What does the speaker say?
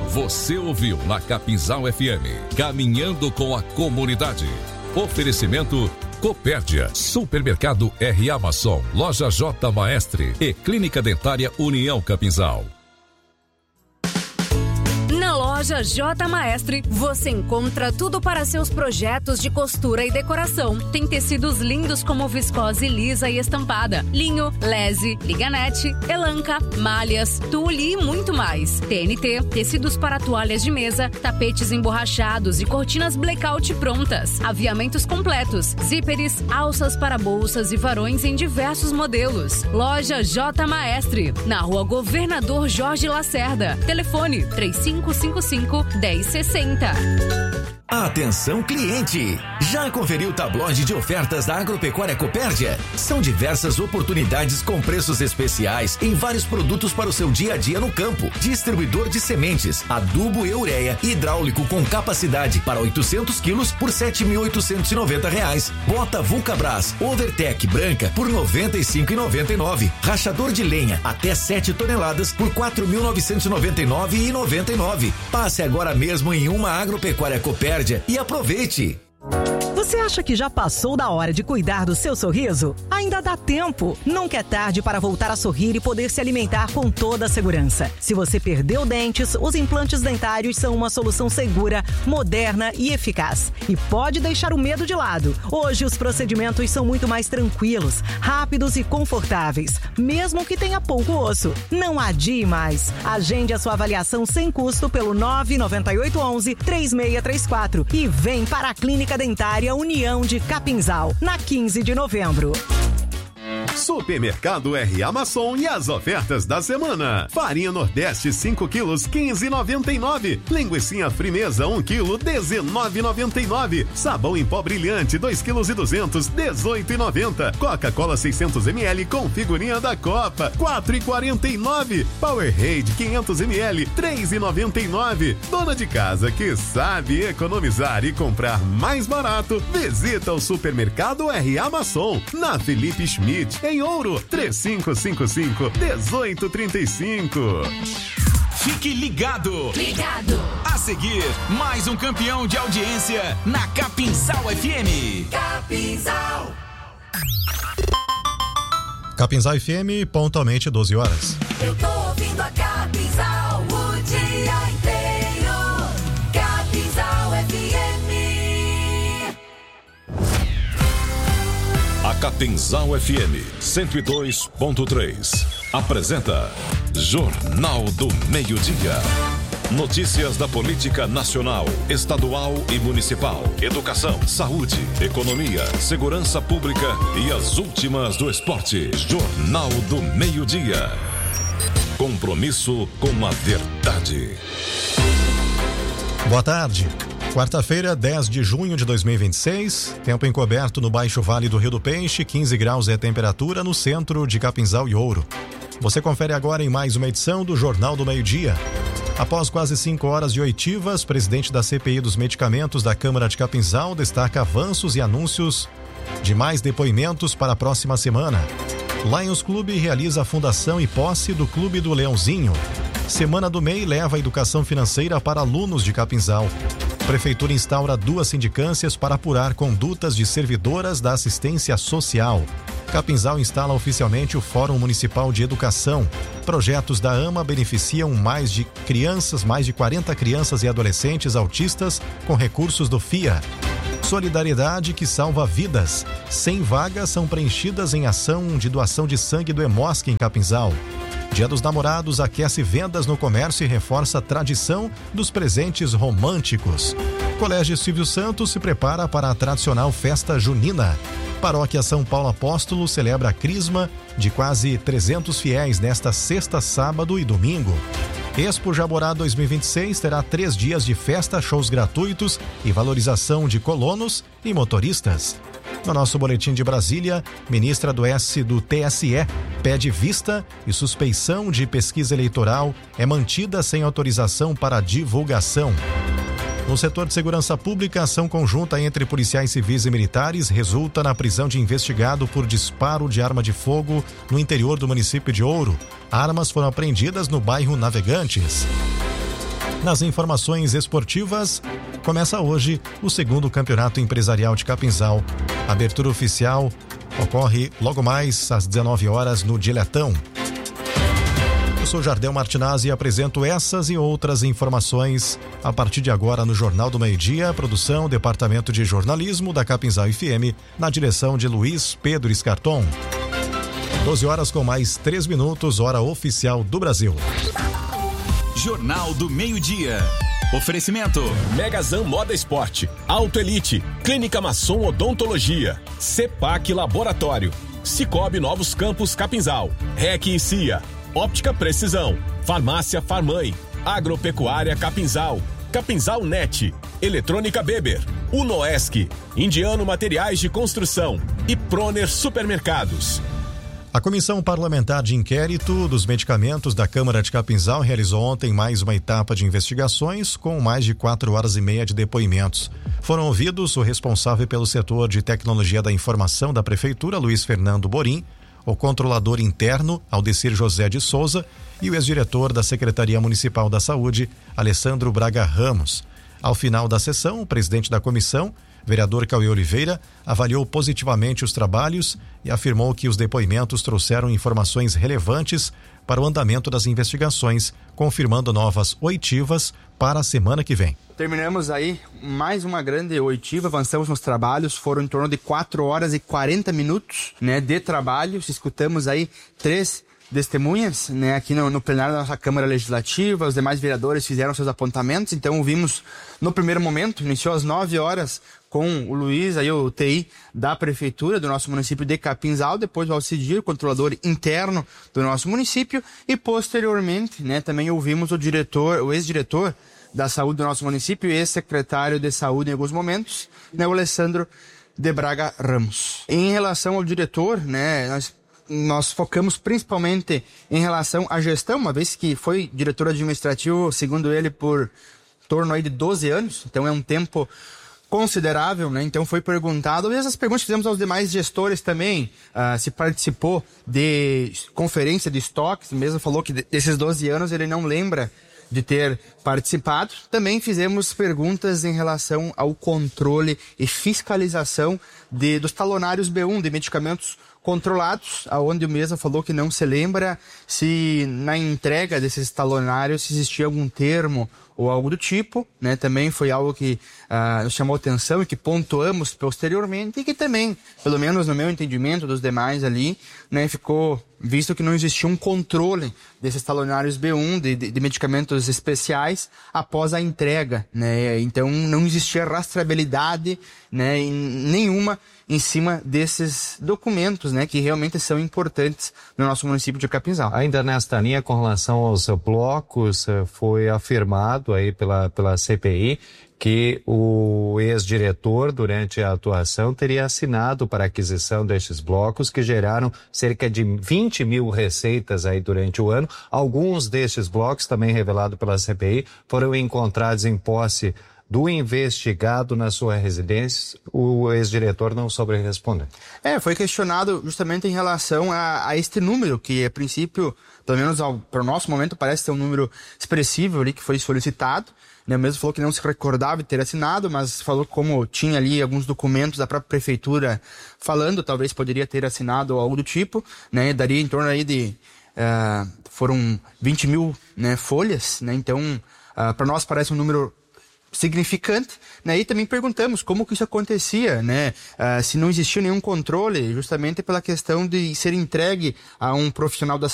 Você ouviu na Capinzal FM, caminhando com a comunidade. Oferecimento Copérdia, Supermercado R. Amazon, Loja J. Maestre e Clínica Dentária União Capinzal. Na Loja J. Maestre, você encontra tudo para seus projetos de costura e decoração. Tem tecidos lindos como viscose lisa e estampada, linho, lese, liganete, elanca, malhas, tule e muito mais. TNT, tecidos para toalhas de mesa, tapetes emborrachados e cortinas blackout prontas. Aviamentos completos, zíperes, alças para bolsas e varões em diversos modelos. Loja J. Maestre, na Rua Governador Jorge Lacerda. Telefone 3555-1060. Atenção, cliente! Já conferiu o tabloide de ofertas da Agropecuária Copérdia? São diversas oportunidades com preços especiais em vários produtos para o seu dia a dia no campo. Distribuidor de sementes, adubo e ureia hidráulico com capacidade para 800 quilos por R$ 7.890. Bota Vulcabras Overtec branca por R$ 95,99. Rachador de lenha até 7 toneladas por R$ 4.999,99. Passe agora mesmo em uma Agropecuária Copérdia e aproveite! Você acha que já passou da hora de cuidar do seu sorriso? Ainda dá tempo. Nunca é tarde para voltar a sorrir e poder se alimentar com toda a segurança. Se você perdeu dentes, os implantes dentários são uma solução segura, moderna e eficaz. E pode deixar o medo de lado. Hoje os procedimentos são muito mais tranquilos, rápidos e confortáveis, mesmo que tenha pouco osso. Não adie mais. Agende a sua avaliação sem custo pelo 99811-3634 e vem para a Clínica Dentária União de Capinzal, na 15 de novembro. Supermercado R. Amazon e as ofertas da semana. Farinha Nordeste 5 quilos 15,99. Linguicinha Frimeza 1 quilo 19,99. Sabão em pó brilhante 2 quilos e 200 18,90. Coca-Cola 600 ml com figurinha da Copa 4,49. Powerade 500 ml 3,99. Dona de casa que sabe economizar e comprar mais barato, visita o Supermercado R. Amazon na Felipe Schmidt em Ouro, 3555-1835. Fique ligado! Ligado! A seguir, mais um campeão de audiência na Capinzal FM. Capinzal! Capinzal FM, pontualmente 12 horas. Eu tô ouvindo a Capinzal o dia inteiro. Capinzal FM. A Capinzal FM 102.3 apresenta Jornal do Meio-Dia. Notícias da política nacional, estadual e municipal, educação, saúde, economia, segurança pública e as últimas do esporte. Jornal do Meio-Dia. Compromisso com a verdade. Boa tarde. Quarta-feira, 10 de junho de 2026, tempo encoberto no Baixo Vale do Rio do Peixe, 15 graus é a temperatura no centro de Capinzal e Ouro. Você confere agora em mais uma edição do Jornal do Meio-Dia. Após quase 5 horas de oitivas, presidente da CPI dos Medicamentos da Câmara de Capinzal destaca avanços e anúncios de mais depoimentos para a próxima semana. Lions Clube realiza a fundação e posse do Clube do Leãozinho. Semana do MEI leva a educação financeira para alunos de Capinzal. Prefeitura instaura 2 sindicâncias para apurar condutas de servidoras da assistência social. Capinzal instala oficialmente o Fórum Municipal de Educação. Projetos da AMA beneficiam mais de 40 crianças e adolescentes autistas com recursos do FIA. Solidariedade que salva vidas. 100 vagas são preenchidas em ação de doação de sangue do Hemosc em Capinzal. Dia dos Namorados aquece vendas no comércio e reforça a tradição dos presentes românticos. Colégio Silvio Santos se prepara para a tradicional festa junina. Paróquia São Paulo Apóstolo celebra a crisma de quase 300 fiéis nesta sexta, sábado e domingo. Expo Jaborá 2026 terá 3 dias de festa, shows gratuitos e valorização de colonos e motoristas. No nosso boletim de Brasília, ministra do TSE pede vista e suspeição de pesquisa eleitoral é mantida sem autorização para divulgação. No setor de segurança pública, ação conjunta entre policiais civis e militares resulta na prisão de investigado por disparo de arma de fogo no interior do município de Ouro. Armas foram apreendidas no bairro Navegantes. Nas informações esportivas, começa hoje o segundo Campeonato Empresarial de Capinzal. A abertura oficial ocorre logo mais às 19 horas no Diletão. Eu sou Jardel Martinazzi e apresento essas e outras informações a partir de agora no Jornal do Meio-Dia, produção, Departamento de Jornalismo da Capinzal FM, na direção de Luiz Pedro Escarton. 12 horas com mais 3 minutos, hora oficial do Brasil. Jornal do Meio-Dia. Oferecimento: Megazan Moda Esporte, Auto Elite, Clínica Masson Odontologia, Cepac Laboratório, Cicobi Novos Campos Capinzal, REC e CIA, Óptica Precisão, Farmácia Farmãe, Agropecuária Capinzal, Capinzal Net, Eletrônica Beber, Unoesc, Indiano Materiais de Construção e Proner Supermercados. A Comissão Parlamentar de Inquérito dos Medicamentos da Câmara de Capinzal realizou ontem mais uma etapa de investigações com mais de 4 horas e meia de depoimentos. Foram ouvidos o responsável pelo setor de tecnologia da informação da Prefeitura, Luiz Fernando Borim, o controlador interno, Aldecir José de Souza, e o ex-diretor da Secretaria Municipal da Saúde, Alessandro Braga Ramos. Ao final da sessão, o presidente da comissão, vereador Cauê Oliveira, avaliou positivamente os trabalhos e afirmou que os depoimentos trouxeram informações relevantes para o andamento das investigações, confirmando novas oitivas para a semana que vem. Terminamos aí mais uma grande oitiva, avançamos nos trabalhos, foram em torno de 4 horas e 40 minutos, de trabalho. Escutamos aí 3 testemunhas, aqui no plenário da nossa Câmara Legislativa. Os demais vereadores fizeram seus apontamentos, então ouvimos no primeiro momento, iniciou às 9 horas com o Luiz, aí o TI da Prefeitura do nosso município de Capinzal, depois o Alcidir, controlador interno do nosso município, e posteriormente, também ouvimos o ex-diretor da saúde do nosso município e ex-secretário de saúde em alguns momentos, o Alessandro de Braga Ramos. Em relação ao diretor, nós focamos principalmente em relação à gestão, uma vez que foi diretor administrativo, segundo ele, por torno aí de 12 anos, então é um tempo considerável, Então foi perguntado, e essas perguntas fizemos aos demais gestores também, se participou de conferência de estoques, mesmo falou que desses 12 anos ele não lembra de ter participado. Também fizemos perguntas em relação ao controle e fiscalização dos talonários B1 de medicamentos controlados, aonde o mesmo falou que não se lembra se na entrega desses talonários existia algum termo ou algo do tipo, Também foi algo que nos chamou atenção e que pontuamos posteriormente, e que também, pelo menos no meu entendimento dos demais ali, ficou visto que não existia um controle desses talonários B1 de medicamentos especiais após a entrega, Então não existia rastreabilidade, nenhuma em cima desses documentos, que realmente são importantes no nosso município de Capinzal. Ainda nesta linha, com relação aos blocos, foi afirmado aí pela CPI que o ex-diretor, durante a atuação, teria assinado para a aquisição destes blocos, que geraram cerca de 20 mil receitas aí durante o ano. Alguns destes blocos, também revelado pela CPI, foram encontrados em posse do investigado na sua residência. O ex-diretor não soube responder. Foi questionado justamente em relação a este número, que a princípio, pelo menos para o nosso momento, parece ter um número expressivo ali que foi solicitado. Mesmo falou que não se recordava de ter assinado, mas falou que como tinha ali alguns documentos da própria prefeitura falando, talvez poderia ter assinado ou algo do tipo, daria em torno aí de foram 20 mil folhas, então para nós parece um número significante, e também perguntamos como que isso acontecia, se não existia nenhum controle, justamente pela questão de ser entregue a um profissional da